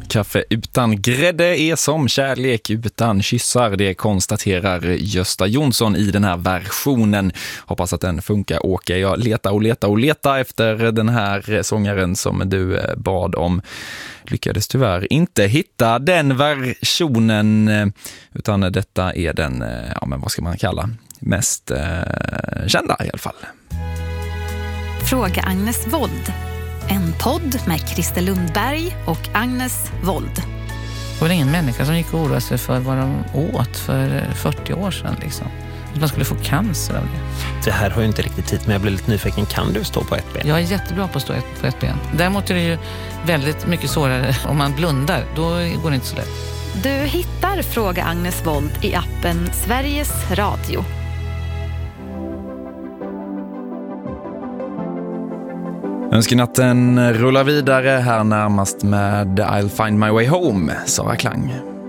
Kaffe utan grädde är som kärlek utan kyssar. Det konstaterar Gösta Jonsson i den här versionen. Hoppas att den funkar, Åke. Jag letar efter den här sångaren som du bad om. Lyckades tyvärr inte hitta den versionen, utan detta är den, ja men vad ska man kalla, mest kända i alla fall. Fråga Agnes Wold. En podd med Christer Lundberg och Agnes Wold. Det var ingen människa som gick och oroade sig för vad de åt för 40 år sedan. Liksom. Att man skulle få cancer av det. Det här har ju inte riktigt tid, men jag blir lite nyfiken. Kan du stå på ett ben? Jag är jättebra på att stå på ett ben. Däremot är det ju väldigt mycket svårare om man blundar. Då går det inte så lätt. Du hittar Fråga Agnes Wold i appen Sveriges Radio. Önskenatten rullar vidare här närmast med I'll Find My Way Home, Sara Klang.